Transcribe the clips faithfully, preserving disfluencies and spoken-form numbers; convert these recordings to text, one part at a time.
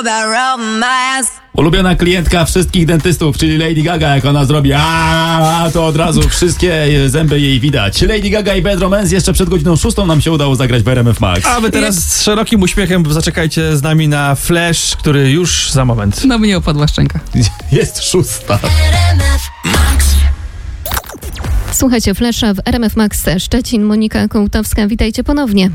Ulubiona klientka wszystkich dentystów, czyli Lady Gaga, jak ona zrobi a, to od razu wszystkie zęby jej widać. Lady Gaga i Bad Romance jeszcze przed godziną szóstą nam się udało zagrać w R M F Max. A wy teraz z szerokim uśmiechem zaczekajcie z nami na Flash, który już za moment. No mnie opadła szczęka. Jest szósta. Słuchajcie Flasha w R M F Max Szczecin. Monika Kołtowska, witajcie ponownie.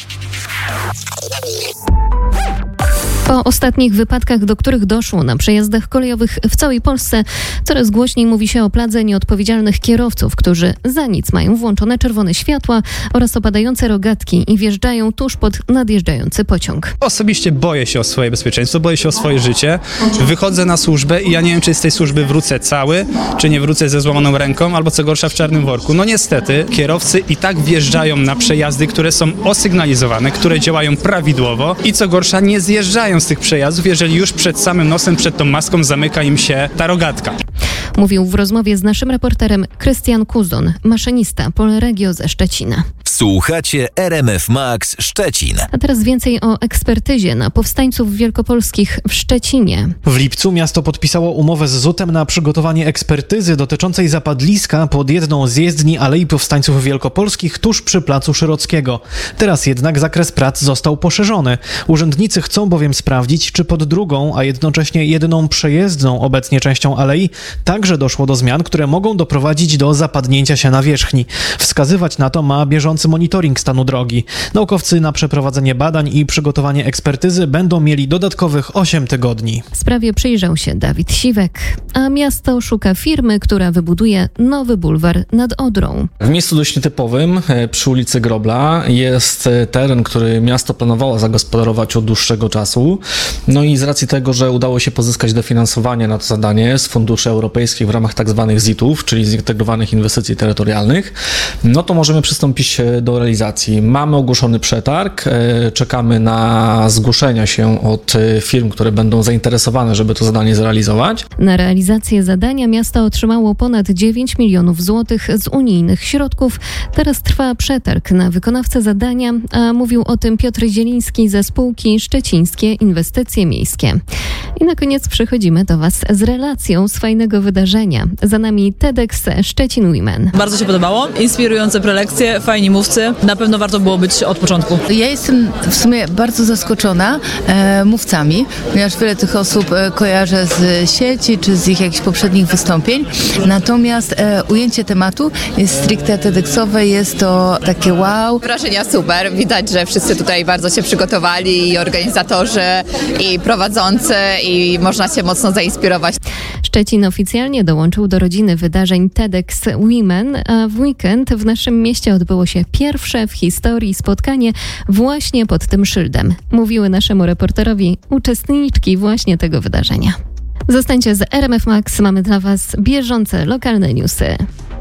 Po ostatnich wypadkach, do których doszło na przejazdach kolejowych w całej Polsce, coraz głośniej mówi się o pladze nieodpowiedzialnych kierowców, którzy za nic mają włączone czerwone światła oraz opadające rogatki i wjeżdżają tuż pod nadjeżdżający pociąg. Osobiście boję się o swoje bezpieczeństwo, boję się o swoje życie. Wychodzę na służbę i ja nie wiem, czy z tej służby wrócę cały, czy nie wrócę ze złamaną ręką, albo co gorsza w czarnym worku. No niestety, kierowcy i tak wjeżdżają na przejazdy, które są osygnalizowane, które działają prawidłowo i co gorsza nie zjeżdżają z tych przejazdów, jeżeli już przed samym nosem, przed tą maską zamyka im się ta rogatka. Mówił w rozmowie z naszym reporterem Krystian Kuzon, maszynista Polregio ze Szczecina. Słuchacie R M F Max Szczecin. A teraz więcej o ekspertyzie na powstańców wielkopolskich w Szczecinie. W lipcu miasto podpisało umowę z zutem na przygotowanie ekspertyzy dotyczącej zapadliska pod jedną z jezdni Alei Powstańców Wielkopolskich tuż przy Placu Szyrockiego. Teraz jednak zakres prac został poszerzony. Urzędnicy chcą bowiem sprawdzić, czy pod drugą, a jednocześnie jedyną przejezdną obecnie częścią alei także doszło do zmian, które mogą doprowadzić do zapadnięcia się nawierzchni. Wskazywać na to ma bieżący monitoring stanu drogi. Naukowcy na przeprowadzenie badań i przygotowanie ekspertyzy będą mieli dodatkowych osiem tygodni. Sprawie przyjrzał się Dawid Siwek, a miasto szuka firmy, która wybuduje nowy bulwar nad Odrą. W miejscu dość nietypowym, przy ulicy Grobla, jest teren, który miasto planowało zagospodarować od dłuższego czasu. No i z racji tego, że udało się pozyskać dofinansowanie na to zadanie z funduszy europejskich w ramach tak zwanych Z I T-ów, czyli Zintegrowanych Inwestycji Terytorialnych, no to możemy przystąpić do realizacji. Mamy ogłoszony przetarg, czekamy na zgłoszenia się od firm, które będą zainteresowane, żeby to zadanie zrealizować. Na realizację zadania miasto otrzymało ponad dziewięć milionów złotych z unijnych środków. Teraz trwa przetarg na wykonawcę zadania, a mówił o tym Piotr Zieliński ze spółki Szczecińskie Inwestycje Miejskie. I na koniec przychodzimy do Was z relacją z fajnego wydarzenia. Za nami TEDx Szczecin Women. Bardzo się podobało, inspirujące prelekcje, fajni mówcy. Na pewno warto było być od początku. Ja jestem w sumie bardzo zaskoczona e, mówcami, ponieważ wiele tych osób e, kojarzę z sieci czy z ich jakichś poprzednich wystąpień. Natomiast e, ujęcie tematu jest stricte TEDxowe, jest to takie wow. Wrażenia super. Widać, że wszyscy tutaj bardzo się przygotowali, i organizatorzy, i prowadzący, i można się mocno zainspirować. Szczecin oficjalnie dołączył do rodziny wydarzeń TEDx Women, a w weekend w naszym mieście odbyło się pierwsze w historii spotkanie właśnie pod tym szyldem. Mówiły naszemu reporterowi uczestniczki właśnie tego wydarzenia. Zostańcie z R M F Max, mamy dla Was bieżące lokalne newsy.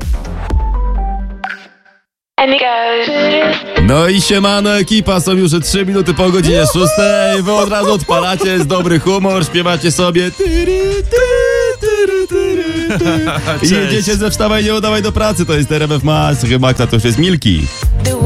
No i siemano ekipa, są już trzy minuty po godzinie szóstej. Wy od razu odpalacie, jest dobry humor, śpiewacie sobie i jedziecie ze wstawaj, nie udawaj do pracy. To jest R M F Max, chyba to już jest Milki.